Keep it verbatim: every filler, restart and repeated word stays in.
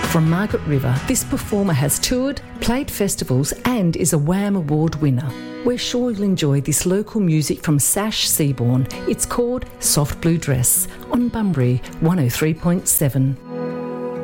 From Margaret River, this performer has toured, played festivals and is a WAM Award winner. We're sure you'll enjoy this local music from Sash Seaborn. It's called Soft Blue Dress on Bunbury one oh three point seven.